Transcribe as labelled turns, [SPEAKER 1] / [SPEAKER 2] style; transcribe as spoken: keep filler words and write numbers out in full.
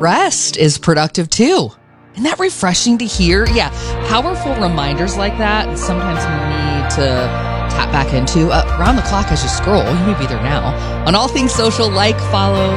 [SPEAKER 1] rest is productive too. Isn't that refreshing to hear? Yeah, powerful reminders like that sometimes we need to tap back into uh, around the clock as you scroll. You may be there now. On All Things Social, like, follow,